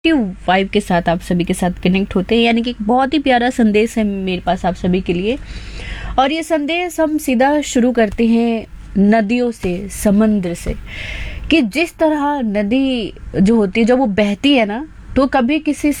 Vibe के साथ आप सभी के साथ कनेक्ट होते हैं। यानी कि एक बहुत ही प्यारा संदेश है मेरे पास आप सभी के लिए, और ये संदेश हम सीधा शुरू करते हैं नदियों से, समुद्र से। कि जिस तरह नदी जो होती है, जब वो बहती है ना, तो कभी किसी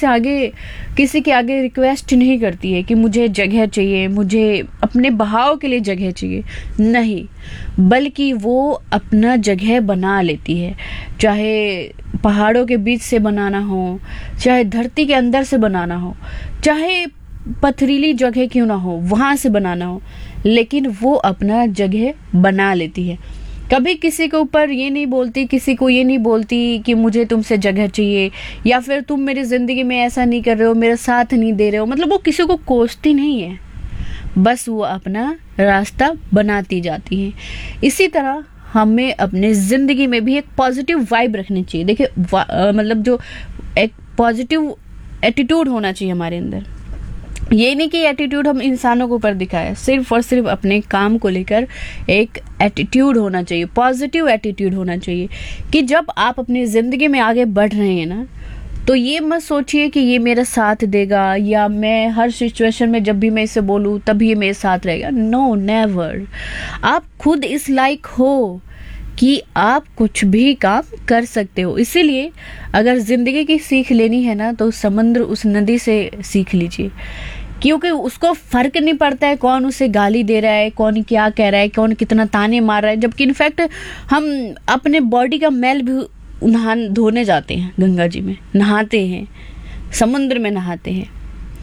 के आगे रिक्वेस्ट नहीं करती है कि मुझे जगह चाहिए, मुझे अपने बहाव के लिए जगह चाहिए। नहीं, बल्कि वो अपना जगह बना लेती है। चाहे पहाड़ों के बीच से बनाना हो, चाहे धरती के अंदर से बनाना हो, चाहे पथरीली जगह क्यों ना हो वहां से बनाना हो, लेकिन वो अपना जगह बना लेती है। कभी किसी के ऊपर ये नहीं बोलती, किसी को ये नहीं बोलती कि मुझे तुमसे जगह चाहिए, या फिर तुम मेरी जिंदगी में ऐसा नहीं कर रहे हो, मेरा साथ नहीं दे रहे हो। मतलब वो किसी को कोसती नहीं है, बस वो अपना रास्ता बनाती जाती है। इसी तरह हमें अपने जिंदगी में भी एक पॉजिटिव वाइब रखनी चाहिए। देखिए मतलब जो एक पॉजिटिव एटीट्यूड होना चाहिए हमारे अंदर। ये नहीं कि एटीट्यूड हम इंसानों के ऊपर दिखाए, सिर्फ और सिर्फ अपने काम को लेकर एक एटीट्यूड होना चाहिए, पॉजिटिव एटीट्यूड होना चाहिए। कि जब आप अपनी ज़िंदगी में आगे बढ़ रहे हैं ना, तो ये मत सोचिए कि ये मेरा साथ देगा, या मैं हर सिचुएशन में जब भी मैं इसे बोलूँ तभी ये मेरे साथ रहेगा। No, never. आप खुद इस लायक हो कि आप कुछ भी काम कर सकते हो। इसीलिए अगर ज़िंदगी की सीख लेनी है ना, तो समुद्र उस नदी से सीख लीजिए, क्योंकि उसको फर्क नहीं पड़ता है कौन उसे गाली दे रहा है, कौन क्या कह रहा है, कौन कितना ताने मार रहा है। जबकि इनफैक्ट हम अपने बॉडी का मैल भी धोने जाते हैं, गंगा जी में नहाते हैं, समुद्र में नहाते हैं,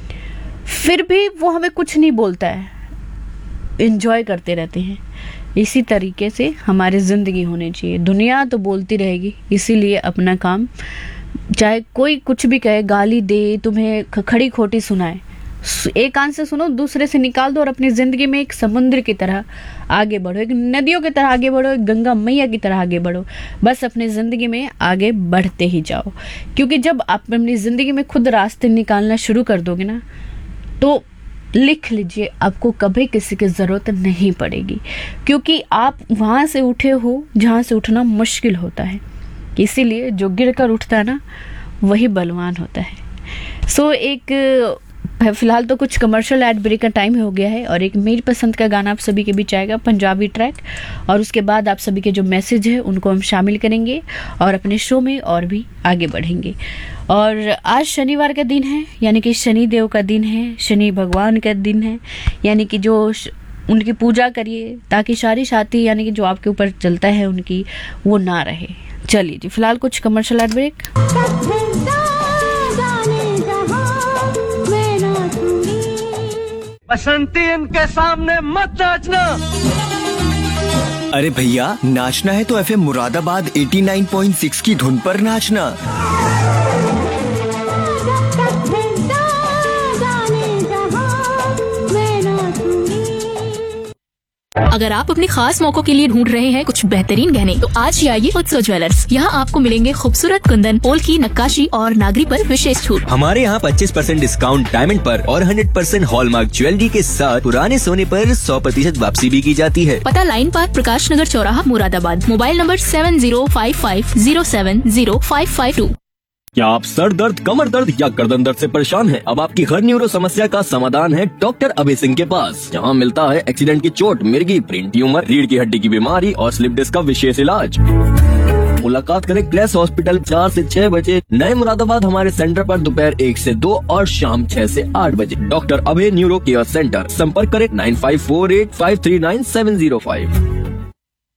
फिर भी वो हमें कुछ नहीं बोलता है, एंजॉय करते रहते हैं। इसी तरीके से हमारी ज़िंदगी होनी चाहिए। दुनिया तो बोलती रहेगी, इसीलिए अपना काम, चाहे कोई कुछ भी कहे, गाली दे, तुम्हें खड़ी खोटी सुनाए, एक कान से सुनो, दूसरे से निकाल दो, और अपनी ज़िंदगी में एक समुद्र की तरह आगे बढ़ो, एक नदियों की तरह आगे बढ़ो, एक गंगा मैया की तरह आगे बढ़ो। बस अपनी ज़िंदगी में आगे बढ़ते ही जाओ, क्योंकि जब आप अपनी ज़िंदगी में खुद रास्ते निकालना शुरू कर दोगे ना, तो लिख लीजिए, आपको कभी किसी की ज़रूरत नहीं पड़ेगी, क्योंकि आप वहाँ से उठे हो जहाँ से उठना मुश्किल होता है। इसीलिए जो गिर कर उठता है ना, वही बलवान होता है। सो एक फिलहाल तो कुछ कमर्शियल एड ब्रेक का टाइम हो गया है, और एक मेरी पसंद का गाना आप सभी के बीच आएगा, पंजाबी ट्रैक, और उसके बाद आप सभी के जो मैसेज है उनको हम शामिल करेंगे और अपने शो में और भी आगे बढ़ेंगे। और आज शनिवार का दिन है, यानी कि शनि देव का दिन है, शनि भगवान का दिन है, यानी कि जो उनकी पूजा करिए, ताकि सारी साथी यानी कि जो आपके ऊपर चलता है उनकी, वो ना रहे। चलिए जी, फिलहाल कुछ कमर्शियल एड ब्रेक। बसंती इनके सामने मत नाचना। अरे भैया, नाचना है तो एफएम मुरादाबाद 89.6 की धुन पर नाचना। अगर आप अपने खास मौकों के लिए ढूंढ रहे हैं कुछ बेहतरीन गहने, तो आज ही आइए उत्सव ज्वेलर्स। यहाँ आपको मिलेंगे खूबसूरत कुंदन, पोल की नक्काशी और नागरी पर विशेष छूट। हमारे यहाँ 25% डिस्काउंट डायमंड पर और 100% हॉलमार्क ज्वेलरी के साथ पुराने सोने पर 100% वापसी भी की जाती है। पता लाइन पार्क, प्रकाश नगर चौराहा, मुरादाबाद। Mobile number 7055070552। क्या आप सर दर्द, कमर दर्द या गर्दन दर्द से परेशान हैं? अब आपकी हर न्यूरो समस्या का समाधान है डॉक्टर अभय सिंह के पास, जहां मिलता है एक्सीडेंट की चोट, मिर्गी, ब्रेन ट्यूमर, रीढ़ की हड्डी की बीमारी और स्लिप डिस्क का विशेष इलाज। मुलाकात करें क्लेस हॉस्पिटल 4 से 6 बजे, नए मुरादाबाद हमारे सेंटर पर दोपहर 1 से 2 और शाम 6 से 8 बजे। डॉक्टर अभय न्यूरो केयर सेंटर, संपर्क करें 9548539705।